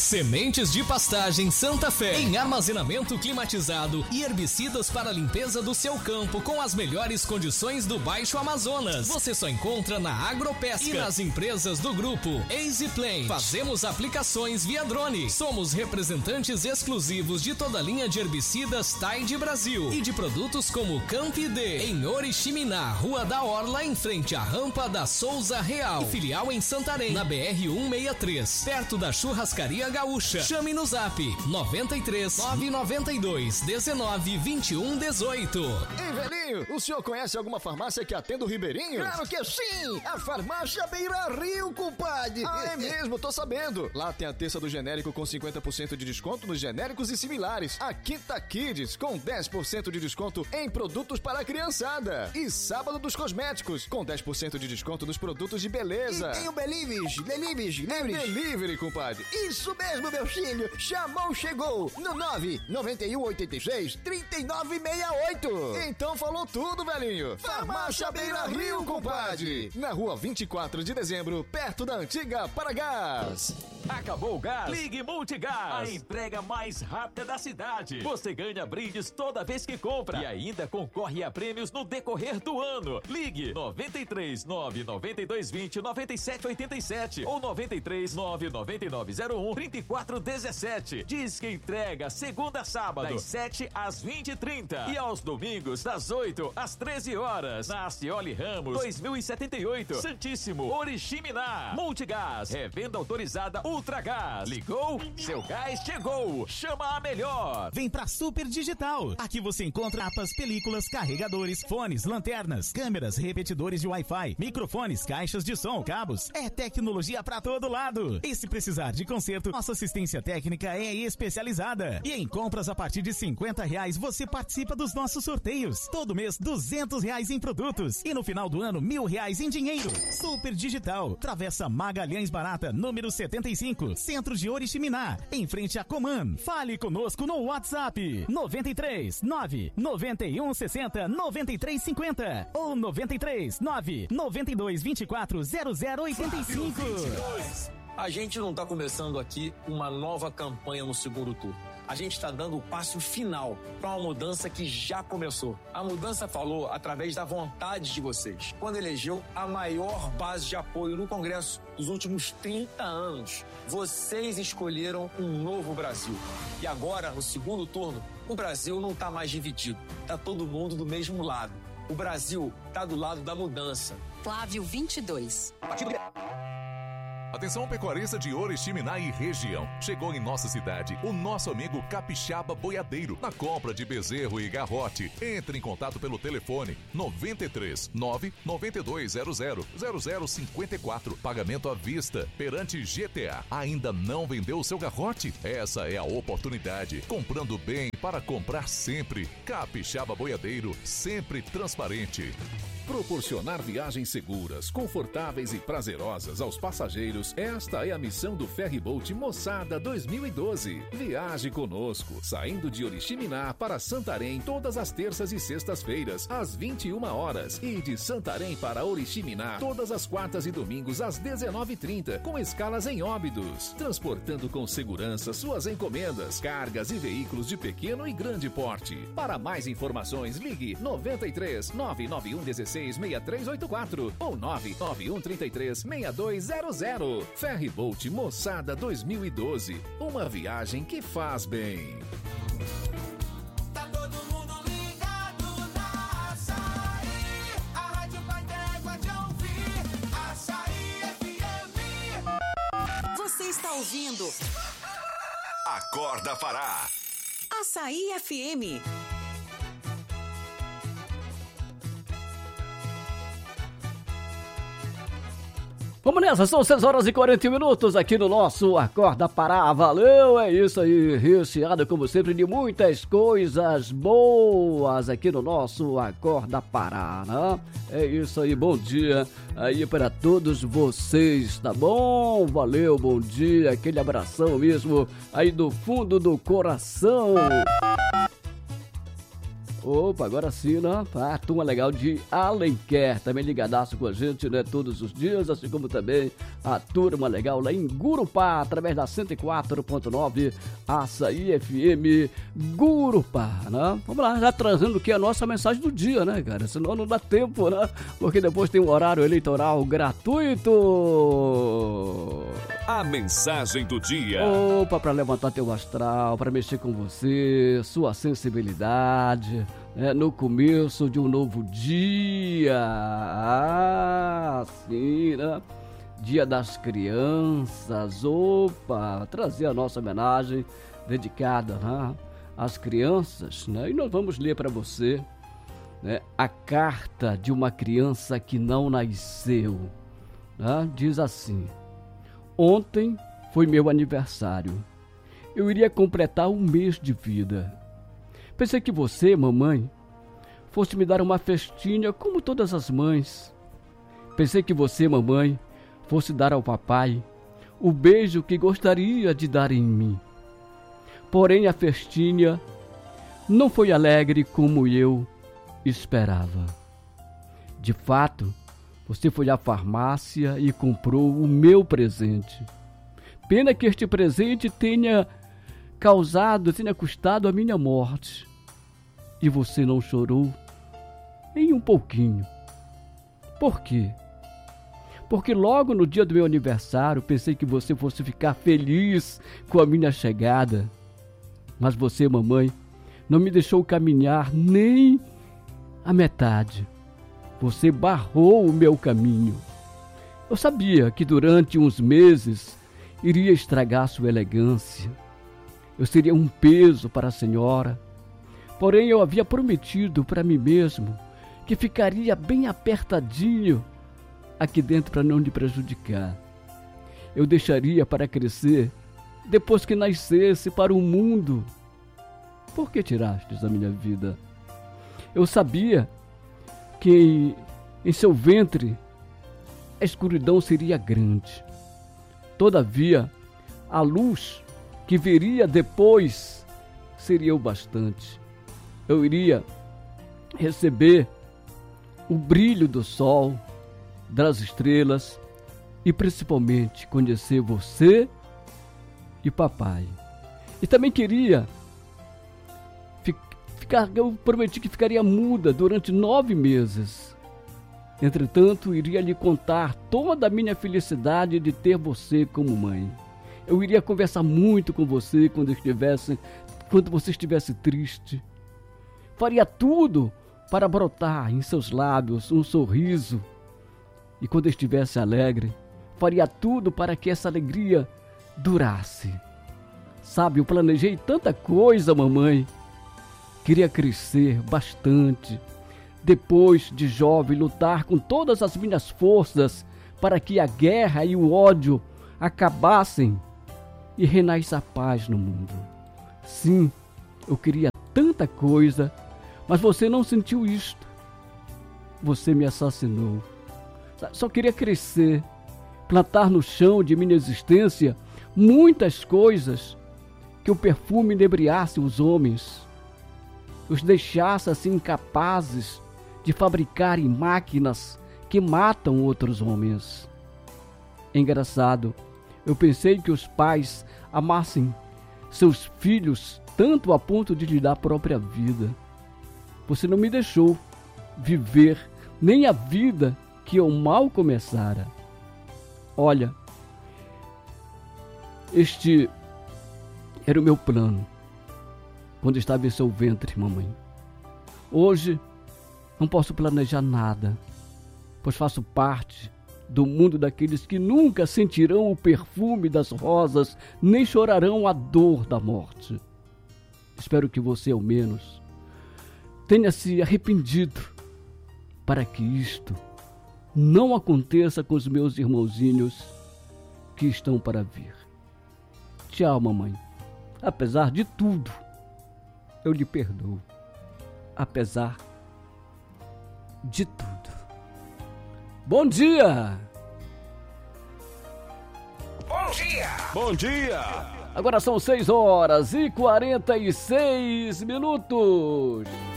Sementes de pastagem Santa Fé, em armazenamento climatizado e herbicidas para a limpeza do seu campo com as melhores condições do Baixo Amazonas. Você só encontra na Agropesca e nas empresas do grupo EasyPlant. Fazemos aplicações via drone. Somos representantes exclusivos de toda a linha de herbicidas Tide Brasil e de produtos como Campide, em Oriximiná, Rua da Orla, em frente à rampa da Souza Real. E filial em Santarém, na BR-163, perto da Churrascaria Gaúcha. Chame no zap 93 992 19 21 18. Ei, velhinho, o senhor conhece alguma farmácia que atenda o Ribeirinho? Claro que sim! A farmácia Beira Rio, compadre! Ah, é mesmo, tô sabendo. Lá tem a terça do genérico com 50% de desconto nos genéricos e similares. A Quinta Kids com 10% de desconto em produtos para a criançada. E sábado dos cosméticos com 10% de desconto nos produtos de beleza. E tem o Delivery, compadre. Isso mesmo, meu filho. Chamou, chegou. No 99186 3968. Então falou tudo, velhinho. Farmácia Beira Rio, compadre. Na rua 24 de dezembro, perto da antiga Paragás. Acabou o gás? Ligue Multigás. A entrega mais rápida da cidade. Você ganha brindes toda vez que compra. E ainda concorre a prêmios no decorrer do ano. Ligue 93 992 20 97 87 ou 93 99901 34 17. Diz que entrega segunda a sábado, das 7 às 20h30 e aos domingos, das 8 às 13 horas. Na Acioli Ramos, 2078, Santíssimo, Oriximiná. Multigás, revenda autorizada Ultragás. Ligou? Seu gás chegou. Chama a melhor. Vem pra Super Digital. Aqui você encontra mapas, películas, carregadores, fones, lanternas, câmeras, repetidores de Wi-Fi, microfones, caixas de som, cabos. É tecnologia pra todo lado. E se precisar de conserto, nossa assistência técnica é especializada. E em compras a partir de R$50 você participa dos nossos sorteios. Todo mês R$200 em produtos. E no final do ano R$1.000 em dinheiro. Super Digital. Travessa Magalhães Barata, número 75, Centro de Oriximiná, em frente a Coman. Fale conosco no WhatsApp 93 9 91 60 93 50 ou 93 9 92 24 0085. A gente não está começando aqui uma nova campanha no segundo turno. A gente está dando o passo final para uma mudança que já começou. A mudança falou através da vontade de vocês, quando elegeu a maior base de apoio no Congresso dos últimos 30 anos. Vocês escolheram um novo Brasil. E agora, no segundo turno, o Brasil não está mais dividido. Está todo mundo do mesmo lado. O Brasil está do lado da mudança. Flávio 22. Atenção pecuarista de Oriximiná e região. Chegou em nossa cidade o nosso amigo Capixaba Boiadeiro. Na compra de bezerro e garrote, entre em contato pelo telefone 93 9 9200 0054. Pagamento à vista perante GTA. Ainda não vendeu o seu garrote? Essa é a oportunidade. Comprando bem para comprar sempre. Capixaba Boiadeiro, sempre transparente. Proporcionar viagens seguras, confortáveis e prazerosas aos passageiros, esta é a missão do Ferryboat Moçada 2012. Viaje conosco, saindo de Oriximiná para Santarém todas as terças e sextas-feiras, às 21 horas, e de Santarém para Oriximiná todas as quartas e domingos às 19h30, com escalas em Óbidos, transportando com segurança suas encomendas, cargas e veículos de pequeno e grande porte. Para mais informações, ligue 93 991 16 6384 ou 991 33 6200. Ferryboat Moçada 2012. Uma viagem que faz bem. Tá todo mundo ligado na Açaí. A rádio vai trégua de ouvir. Açaí FM. Você está ouvindo Acorda Pará. Açaí FM. Vamos nessa, são 6h41 aqui no nosso Acorda Pará. Valeu, é isso aí, recheado como sempre de muitas coisas boas aqui no nosso Acorda Pará, né? É isso aí, bom dia aí para todos vocês, tá bom? Valeu, bom dia, aquele abração mesmo aí do fundo do coração. Opa, agora sim, né? A turma legal de Alenquer, também ligadaço com a gente, né? Todos os dias, assim como também a turma legal lá em Gurupá, através da 104.9 Açaí FM Gurupá, né? Vamos lá, já trazendo aqui a nossa mensagem do dia, né, cara? Senão não dá tempo, né? Porque depois tem um horário eleitoral gratuito. A mensagem do dia. Opa, para levantar teu astral, para mexer com você, sua sensibilidade, né, no começo de um novo dia. Sim, né? Dia das Crianças. Opa, trazer a nossa homenagem dedicada, né, às crianças, né? E nós vamos ler para você, né, a carta de uma criança que não nasceu, né? Diz assim: ontem foi meu aniversário. Eu iria completar um mês de vida. Pensei que você, mamãe, fosse me dar uma festinha como todas as mães. Pensei que você, mamãe, fosse dar ao papai o beijo que gostaria de dar em mim. Porém, a festinha não foi alegre como eu esperava. De fato, você foi à farmácia e comprou o meu presente. Pena que este presente tenha custado a minha morte. E você não chorou nem um pouquinho. Por quê? Porque logo no dia do meu aniversário pensei que você fosse ficar feliz com a minha chegada. Mas você, mamãe, não me deixou caminhar nem a metade. Você barrou o meu caminho. Eu sabia que durante uns meses iria estragar sua elegância. Eu seria um peso para a senhora. Porém, eu havia prometido para mim mesmo que ficaria bem apertadinho aqui dentro para não lhe prejudicar. Eu deixaria para crescer depois que nascesse para o mundo. Por que tirastes a minha vida? Eu sabia que em seu ventre a escuridão seria grande. Todavia, a luz que viria depois seria o bastante. Eu iria receber o brilho do sol, das estrelas e principalmente conhecer você e papai. E também queria eu prometi que ficaria muda durante 9 meses. Entretanto, iria lhe contar toda a minha felicidade de ter você como mãe. Eu iria conversar muito com você quando você estivesse triste. Faria tudo para brotar em seus lábios um sorriso. E quando estivesse alegre, faria tudo para que essa alegria durasse. Sabe, eu planejei tanta coisa, mamãe. Queria crescer bastante. Depois de jovem, lutar com todas as minhas forças para que a guerra e o ódio acabassem e renasça a paz no mundo. Sim, eu queria tanta coisa, mas você não sentiu isto. Você me assassinou. Só queria crescer, plantar no chão de minha existência muitas coisas que o perfume inebriasse os homens, os deixasse assim incapazes de fabricarem máquinas que matam outros homens. Engraçado, eu pensei que os pais amassem seus filhos tanto a ponto de lhe dar a própria vida. Você não me deixou viver nem a vida que eu mal começara. Olha, este era o meu plano quando estava em seu ventre, mamãe. Hoje não posso planejar nada, pois faço parte do mundo daqueles que nunca sentirão o perfume das rosas, nem chorarão a dor da morte. Espero que você, ao menos, tenha se arrependido para que isto não aconteça com os meus irmãozinhos que estão para vir. Tchau, mamãe. Apesar de tudo, eu lhe perdoo. Apesar de tudo. Bom dia! Bom dia! Bom dia! Agora são 6 horas e 46 minutos.